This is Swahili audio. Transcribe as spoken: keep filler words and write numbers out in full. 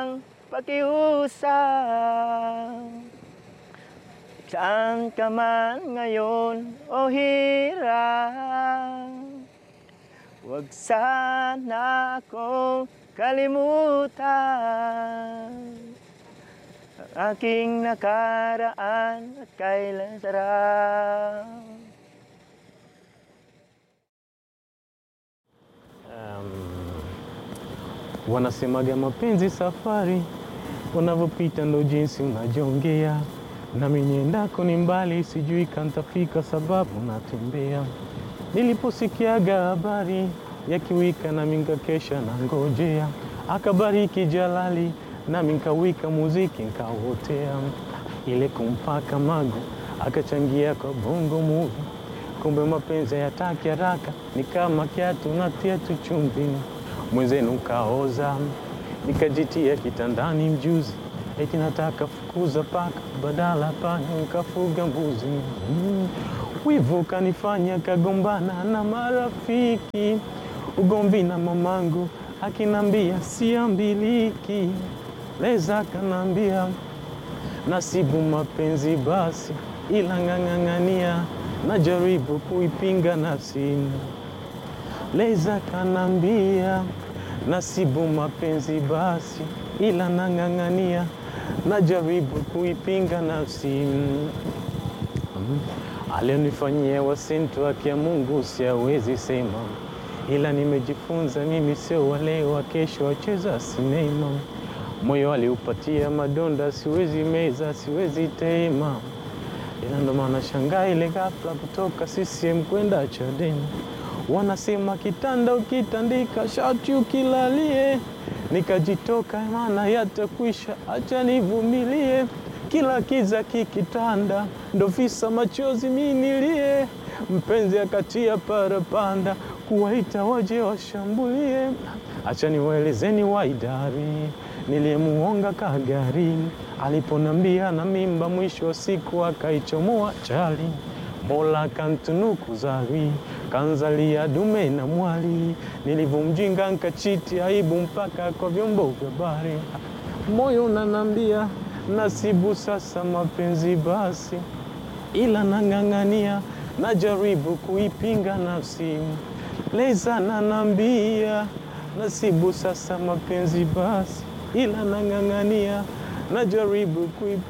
pakiusap. Saan ka man ngayon o hirap, huwag sana akong kalimutan ang aking nakaraan at kailan sarap. Wanasemaga mapenzi safari, unavyopita ndo jinsi unajongea. Nami niendako ni mbali, sijui kantafika sababu natembea. Niliposikiaga habari ya kiwika nami nkakesha na ngojea. Akabariki Jalali nami nkawika muziki nkawotea. Ile kumpaka magu akachangia kwa bongo movie. Kumbe mapenzi yataki haraka, ni kama kiatu natia tu chumvi. Mwenzenu kaoza, nikajitia kitandani mjuzi. Eti nataka fukuza paka, badala panya nikafuga mbuzi. Mm. Wivu kanifanya kagombana na marafiki. Ugomvi na mamangu akinambia siambiliki. Leza kanambia nasibu mapenzi basi, ila ngangangania najaribu kuipinga nafsi. Leza kanambia nasibu mapenzi basi, ila nangangania najaribu kuipinga nafsi. Mm. Alionifanyia wasintu haki ya Mungu siawezi sema, ila nimejifunza mimi sio wale wa kesho wacheza sinema. Moyo aliupatia madonda, siwezi meza, siwezi tema. Ila ndo maana shangaa ile ghafla kutoka C C M kwenda Chadema. Wanasema kitanda ukitandika shati ukilalie. Nikajitoka maana yatakwisha, acha nivumilie. Kila kiza kikitanda, ndo visa machozi minilie. Mpenzi akatia parapanda, kuwaita waje washambulie. Acha niwaelezeni waidari, niliyemuonga kagari. Aliponambia na mimba mwisho wa siku akaichomoa chali. Mola kantunuku zari, kanzalia dume na mwali. Nilivomjinga nkachiti aibu mpaka kwa vyombo vya habari. Moyo unanambia nasibu sasa mapenzi basi, ila nangangania najaribu kuipinga nafsi. Leza nanambia nasibu sasa mapenzi basi, ila nangangania najaribu kuipinga.